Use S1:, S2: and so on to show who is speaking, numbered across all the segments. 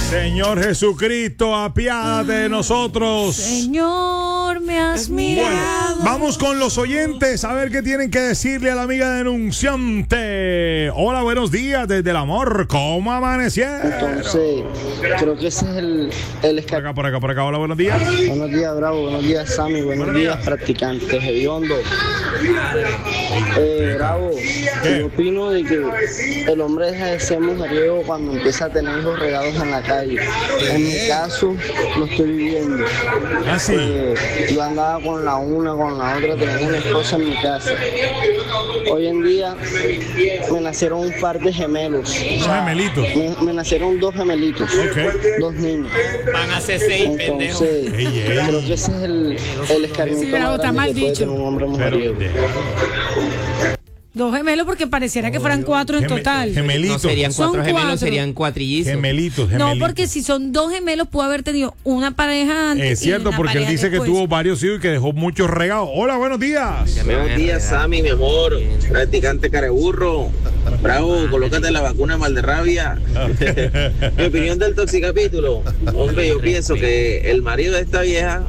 S1: Señor Jesucristo, apiádate de nosotros.
S2: Señor, me has mirado.
S1: Bueno, vamos con los oyentes a ver qué tienen que decirle a la amiga denunciante. Hola, buenos días desde el amor. ¿Cómo amanecieron?
S3: Entonces, creo que ese es el escape.
S1: Por acá. Hola, buenos días.
S3: Buenos días, Bravo. Buenos días, Sammy. Buenos días, practicantes. Hediondo. Bravo. Yo opino de que el hombre deja de ser mujeriego cuando empieza a tener hijos regados en la calle. En mi caso, lo estoy viviendo.
S1: Ah, sí.
S3: Yo andaba con la una, con la otra, tenía una esposa en mi casa. Hoy en día me nacieron un par de gemelos.
S1: Gemelitos.
S3: Me nacieron dos gemelitos. Dos niños.
S4: Van a ser 6 pendejos.
S3: Entonces, creo que ese es el escarmiento más grande que puede tener un hombre mujeriego.
S2: Dos gemelos porque pareciera que fueran 4 en total.
S1: Gemelitos.
S4: No serían 4
S2: Son
S4: gemelos,
S2: 4.
S4: serían cuatrillizos.
S1: Gemelitos.
S2: No, porque si son 2 gemelos, pudo haber tenido una pareja antes.
S1: Es cierto,
S2: y una
S1: porque él
S2: pareja
S1: dice
S2: después.
S1: que tuvo varios hijos y que dejó muchos regados. Hola, buenos días.
S5: Buenos días, Sammy, mi amor. Practicante careburro. Bravo, colócate la vacuna Valderrabia. Mi opinión del toxicapítulo. Hombre, yo pienso que el marido de esta vieja,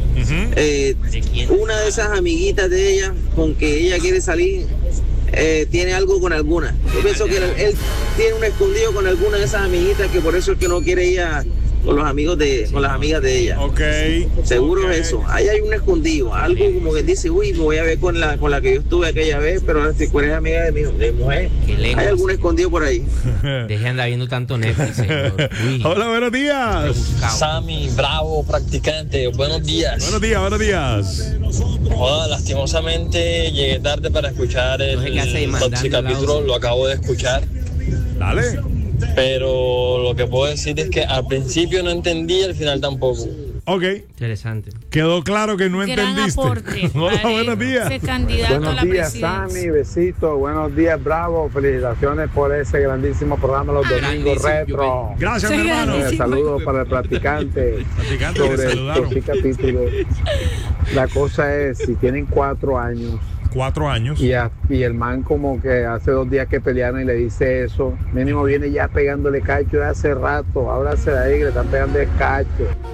S5: una de esas amiguitas de ella con que ella quiere salir, tiene algo con alguna. Yo pienso que él tiene un escondido con alguna de esas amiguitas, que por eso es que no quiere ir con los amigos con las amigas de ella. Seguro es eso. Ahí hay un escondido, algo como que dice, uy, me voy a ver con la que yo estuve aquella vez, pero ahora si eres amiga de mujer, hay algún escondido por ahí.
S4: Deje de andar viendo tanto Netflix, señor. Uy.
S1: Hola, buenos días.
S6: Sammy, Bravo, practicante, buenos días.
S1: Buenos días.
S6: Joder, lastimosamente llegué tarde para escuchar el toxicapítulo, lo acabo de escuchar.
S1: Dale.
S6: Pero lo que puedo decir es que al principio no entendí y al final tampoco.
S1: Ok.
S4: Interesante.
S1: Quedó claro que no
S2: Gran
S1: entendiste.
S2: aporte.
S1: Hola, buenos días.
S2: Ese candidato a la
S7: Buenos días,
S2: presidencia.
S7: Sammy, besitos. Buenos días, Bravo. Felicitaciones por ese grandísimo programa los domingos retro.
S1: Gracias, mi hermano.
S7: Saludos para el practicante.
S1: Practicante,
S7: Sobre
S1: le
S7: el
S1: saludaron.
S7: capítulo. La cosa es, si tienen 4 años
S1: 4 años.
S7: y el man como que hace 2 días que pelearon y le dice eso, mínimo viene ya pegándole cacho de hace rato. Háblase de ahí que le están pegando el cacho.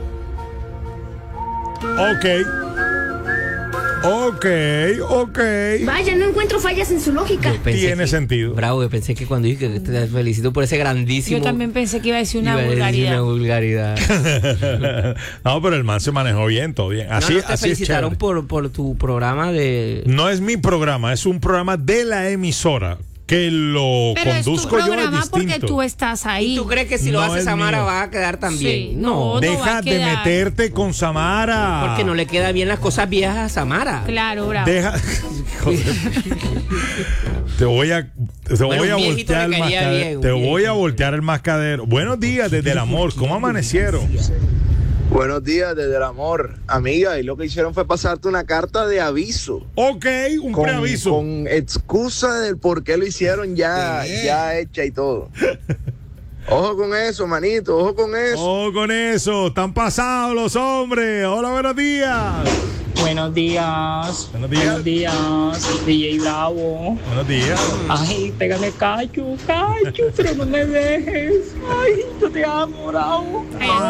S1: Ok.
S8: Vaya, no encuentro fallas en su lógica.
S1: Tiene sentido.
S4: Bravo, yo pensé que cuando dije que te felicito por ese grandísimo.
S2: Yo también pensé que iba a decir una
S4: iba a decir
S2: vulgaridad.
S4: una vulgaridad.
S1: No, pero el man se manejó bien, todo bien. Así,
S4: no te
S1: así es
S4: felicitaron
S1: chévere.
S4: por tu programa de...
S1: No es mi programa, es un programa de la emisora que lo
S2: Pero es tu
S1: conduzco yo, es
S2: programa porque
S1: distinto.
S2: tú estás ahí.
S4: ¿Y tú crees que si lo
S1: No
S4: hace
S1: es
S4: Samara
S1: mío.
S4: va a quedar tan bien?
S2: Sí, no va
S1: Deja
S2: a
S1: de
S2: quedar.
S1: meterte con Samara.
S4: Porque no le queda bien las cosas viejas a Samara.
S2: Claro, Bravo.
S1: Deja. Joder. Te voy a
S4: un viejito
S1: voltear
S4: le
S1: el
S4: caería
S1: mascadero.
S4: bien, un
S1: Te voy
S4: viejito.
S1: a voltear el mascadero. Buenos días desde el amor. ¿Cómo amanecieron?
S5: Buenos días, desde el amor. Amiga, y lo que hicieron fue pasarte una carta de aviso.
S1: Ok, un preaviso.
S5: Con excusa del por qué lo hicieron ya hecha y todo. Ojo con eso, manito, ojo con eso.
S1: Oh, con eso. Están pasados los hombres. Hola, buenos días.
S9: Buenos días.
S1: Buenos días.
S9: Buenos días, DJ Bravo.
S1: Buenos días.
S9: Ay, pégame cacho, pero no me dejes. Ay, yo te amo, Bravo.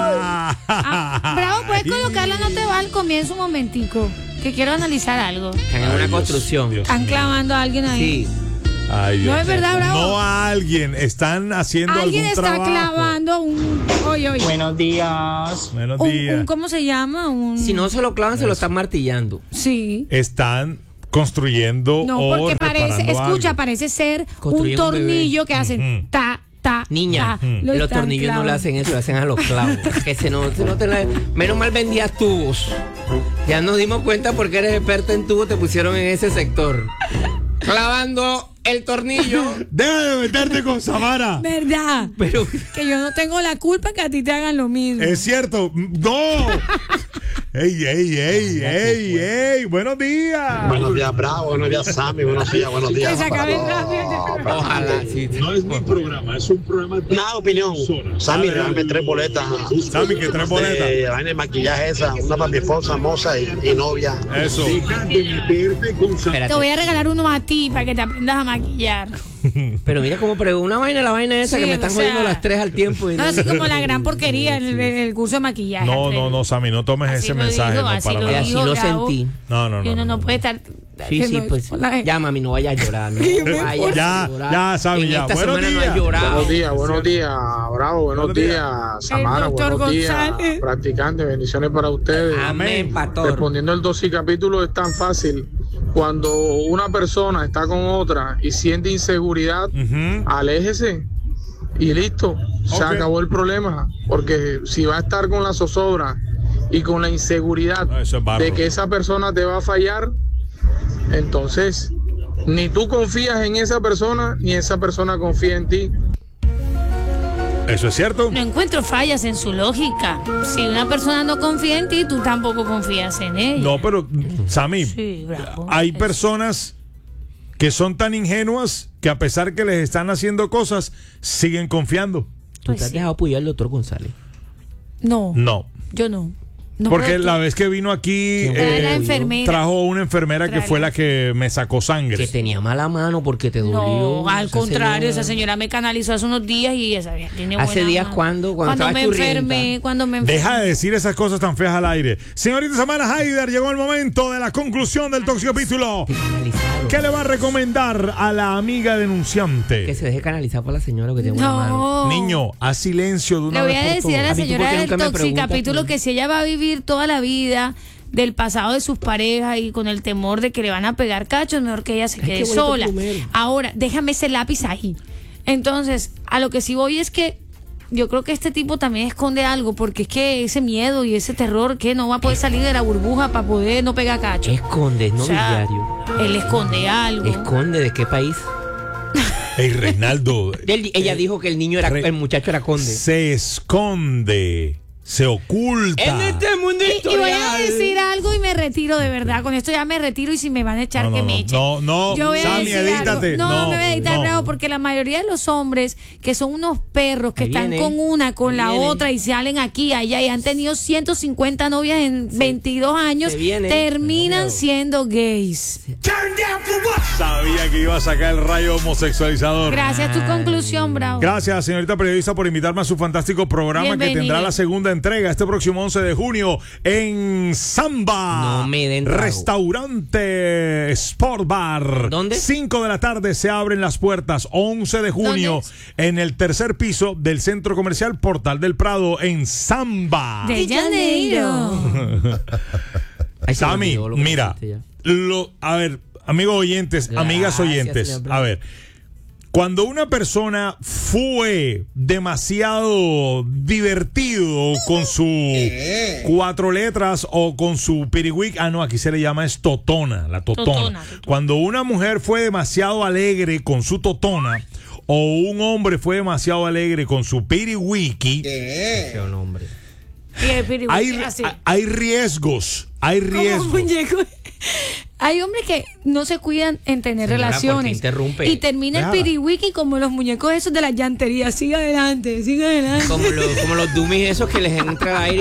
S2: Bravo, puedes colocarla, no te va al comienzo un momentico. Que quiero analizar algo.
S4: Están en una construcción.
S2: Están clavando a alguien ahí.
S4: Sí.
S1: Ay, Dios
S2: No es verdad,
S1: mío.
S2: Bravo.
S1: No a alguien. Están haciendo
S2: Alguien
S1: algún
S2: está
S1: trabajo.
S2: clavando un. Oye.
S9: Buenos días.
S1: Buenos
S2: Un,
S1: días.
S2: ¿cómo se llama?
S4: Si no se lo clavan, se lo están martillando.
S2: Sí.
S1: Están construyendo
S2: No,
S1: o
S2: porque
S1: reparando algo.
S2: parece ser un
S4: Construyen un
S2: tornillo que hacen ta, ta.
S4: Niña,
S2: ta. Lo
S4: los
S2: están
S4: tornillos no le
S2: clavando.
S4: hacen eso, le hacen a los clavos. Que menos mal vendías tubos. Ya nos dimos cuenta porque eres experta en tubos, te pusieron en ese sector. Clavando el tornillo.
S1: Deja de meterte con Samara.
S2: ¿Verdad?
S4: Pero
S2: Que yo no tengo la culpa que a ti te hagan lo mismo.
S1: Es cierto. No. ¡Ey! ¡Buenos días!
S10: Buenos días, Bravo. Buenos días, Sammy. Buenos días.
S2: Que se acabe rápido.
S4: ojalá. Sí.
S10: No es mi programa, es un programa de una opinión. Sammy, regálame 3 boletas.
S1: Sammy, que 3 boletas.
S10: La vaina de maquillaje esa, una para mi esposa, moza y novia.
S1: Eso.
S10: Deja de meterte con
S2: Te voy a regalar uno a ti para que te aprendas a maquillar.
S4: Pero mira como una vaina esa
S2: Sí,
S4: que me están
S2: o sea,
S4: jodiendo las 3 al tiempo.
S2: No, así como la gran porquería en el curso de maquillaje.
S1: No, Sammy, no tomes
S2: Así
S1: ese
S2: lo
S1: mensaje.
S2: dijo,
S1: No,
S2: así
S1: para
S2: lo
S1: nada.
S4: Así
S2: dijo,
S4: lo
S2: Bravo.
S4: sentí.
S1: No.
S2: Y uno no puede estar.
S4: Sí,
S2: haciendo
S4: pues.
S2: eso con la gente.
S4: Ya, mami, no vayas a llorar. No vayas
S1: Ya,
S4: a llorar.
S1: ya, Sammy,
S4: En
S1: ya.
S4: esta
S1: Buenos
S4: semana no
S1: días.
S4: has llorado.
S7: Buenos días, Bravo, buenos días, Samara,
S2: doctor
S7: buenos días,
S2: González.
S7: practicantes, bendiciones para ustedes.
S4: Amén, pastor.
S7: Respondiendo el capítulo es tan fácil. Cuando una persona está con otra y siente inseguridad, aléjese y listo, se
S1: Ok.
S7: acabó el problema. Porque si va a estar con la zozobra y con la inseguridad
S1: No, eso es barro.
S7: de que esa persona te va a fallar, entonces ni tú confías en esa persona ni esa persona confía en ti.
S1: Eso es cierto.
S2: No encuentro fallas en su lógica. Si una persona no confía en ti, tú tampoco confías en ella.
S1: No, pero, Sammy,
S2: Sí, Bravo.
S1: hay personas que son tan ingenuas que a pesar que les están haciendo cosas, siguen confiando.
S4: ¿Tú te has dejado apoyar al doctor González?
S2: No,
S1: No.
S2: yo no. No,
S1: Porque
S2: pero
S1: la
S2: tú-
S1: vez que vino aquí,
S2: Era la enfermera.
S1: trajo una enfermera que fue la que me sacó sangre.
S4: Que tenía mala mano porque te dolió.
S2: No, al
S4: esa
S2: contrario,
S4: señora.
S2: esa señora me canalizó hace unos días y esa vieja tiene
S4: ¿Hace
S2: buena
S4: días
S2: mano.
S4: cuándo? Cuando
S2: Cuando me
S4: estaba churrienta.
S2: enfermé, cuando me enfermé.
S1: Deja de decir esas cosas tan feas al aire. Señorita Samara Haider, llegó el momento de la conclusión del tóxico capítulo.
S4: Canalizado.
S1: ¿Qué le va a recomendar a la amiga
S4: Que
S1: denunciante?
S4: se deje canalizar por la señora que tiene buena mano.
S2: No.
S1: Niño, haz silencio de una
S2: Le voy
S1: vez
S2: a
S1: por
S2: decir a la
S1: todas.
S4: ¿tú por
S2: señora
S4: qué
S2: del
S4: nunca me
S2: toxicapítulo
S4: preguntas?
S2: que si ella va a vivir toda la vida del pasado de sus parejas y con el temor de que le van a pegar cachos, mejor que ella se quede
S4: qué bonito
S2: sola.
S4: primero.
S2: Ahora, déjame ese lápiz ahí. Entonces, a lo que sí voy es que yo creo que este tipo también esconde algo, porque es que ese miedo y ese terror que no va a poder salir de la burbuja para poder no pegar cachos.
S4: Esconde, no
S2: O sea,
S4: diario.
S2: él esconde algo.
S4: Esconde, ¿de qué país?
S1: Ey, Reinaldo,
S4: Ella dijo que el niño era, el muchacho era conde.
S1: se esconde, se oculta.
S4: En este mundito
S2: Y voy a
S4: real.
S2: decir algo y me retiro de verdad. Con esto ya me retiro y si me van a echar,
S1: No,
S2: que
S1: no,
S2: me
S1: no,
S2: echen.
S1: no,
S2: Yo voy a
S1: Sammy,
S2: decir
S1: edítate.
S2: algo. No,
S1: No,
S2: me voy a editar,
S1: no.
S2: Bravo, porque la mayoría de los hombres que son unos perros que
S4: Ahí
S2: están
S4: viene,
S2: con una, con
S4: ahí
S2: la
S4: viene.
S2: otra y salen aquí, allá y han tenido 150 novias en 22 años,
S4: se viene.
S2: terminan
S4: Miedo.
S2: siendo gays.
S1: Sabía que iba a sacar el rayo homosexualizador.
S2: Gracias a tu conclusión, Bravo.
S1: Gracias, señorita periodista, por invitarme a su fantástico programa
S2: Bienvenida.
S1: que tendrá la segunda entrega este próximo 11 de junio en Samba.
S4: No me den trago.
S1: Restaurante Sport Bar.
S4: ¿Dónde?
S1: 5 de la tarde se abren las puertas. 11 de junio en el tercer piso del Centro Comercial Portal del Prado en Samba.
S2: De Janeiro.
S4: Ay, se me
S1: Sammy,
S4: olvidó lo que
S1: mira,
S4: dijiste ya.
S1: a ver, amigos oyentes, amigas
S4: Gracias,
S1: oyentes,
S4: señor
S1: a ver, cuando una persona fue demasiado divertido con su 4 letras o con su piriwic, no, aquí se le llama es totona, la totona.
S2: Totona.
S1: Cuando una mujer fue demasiado alegre con su totona o un hombre fue demasiado alegre con su piriwiki,
S4: Qué hombre.
S2: Y el pirihuiqui
S1: hay,
S2: es así.
S1: hay riesgos, hay
S2: Como
S1: riesgos.
S2: muñeco. Hay hombres que no se cuidan en tener
S4: Señora, ¿por qué
S2: relaciones.
S4: interrumpe?
S2: Y termina el
S1: Déjala.
S2: piriwiki como los muñecos esos de la llantería. Sigue adelante, sigue adelante.
S4: Como los dummies esos que les entra el aire.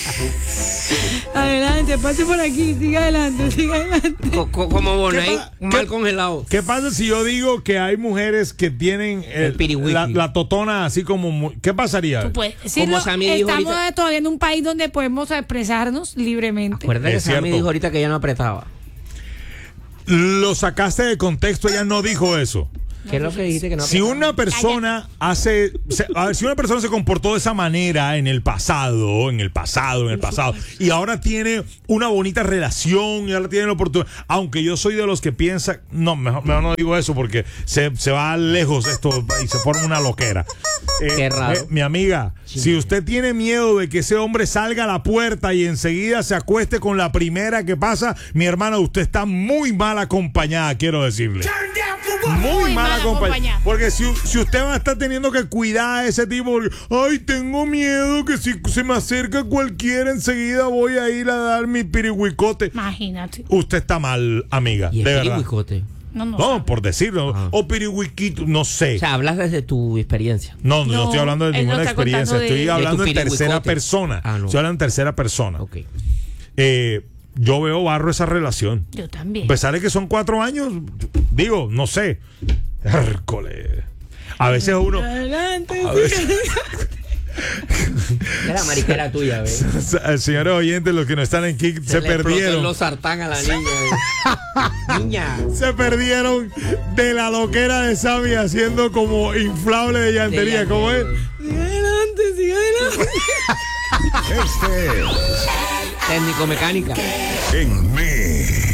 S2: Adelante, pase por aquí, sigue adelante, sigue adelante.
S4: Como Bonai,
S1: ¿Qué
S4: mal congelado.
S1: ¿Qué pasa si yo digo que hay mujeres que tienen
S4: El piriwiki.
S1: la totona así como... ¿Qué pasaría?
S2: Tú puedes decirlo.
S4: Como Sammy dijo
S2: Estamos
S4: ahorita.
S2: todavía en un país donde podemos expresarnos libremente.
S4: Acuérdate que
S1: Es
S4: Sammy
S1: cierto.
S4: dijo ahorita que ella no apretaba.
S1: Lo sacaste de contexto, ella no dijo eso.
S4: ¿Qué es lo que dijiste que no
S1: Si
S4: apretaba?
S1: una persona si una persona se comportó de esa manera en el pasado, y ahora tiene una bonita relación y ahora tiene la oportunidad, aunque yo soy de los que piensa, no, mejor no digo eso porque se va lejos esto y se forma una loquera.
S4: Qué raro.
S1: Mi amiga, si usted tiene miedo de que ese hombre salga a la puerta y enseguida se acueste con la primera que pasa, mi hermana, usted está muy mal acompañada, quiero decirle. Muy mal acompañada. Porque si usted va a estar teniendo que cuidar a ese tipo, porque, ay, tengo miedo que si se me acerca cualquiera, enseguida voy a ir a dar mi pirihuicote.
S2: Imagínate.
S1: Usted está mal, amiga,
S4: Y
S1: de
S4: el
S1: verdad.
S4: pirihuicote.
S1: No, por decirlo. O pirihuiquito, no sé.
S4: O sea, hablas desde tu experiencia.
S1: No estoy hablando de
S2: él no
S1: ninguna
S2: está
S1: experiencia.
S2: contando
S1: Estoy
S2: de
S1: hablando
S4: tu
S1: en tercera
S4: pirihuicote.
S1: persona.
S4: No.
S1: Estoy hablando en tercera persona.
S4: Ok.
S1: Yo veo barro esa relación.
S2: Yo también.
S1: A pesar de que son 4 años, digo, no sé. Hércole. A veces uno.
S2: Adelante.
S4: Era la mariquera tuya, ¿ves?
S1: Señores oyentes, los que no están en Kick, se perdieron.
S4: Los sartán a la niña. Niña.
S1: Se perdieron de la loquera de Sammy haciendo como inflable de llantería. ¿Cómo es?
S2: Sigue adelante.
S11: Este es
S4: Técnico mecánica.
S11: En mí.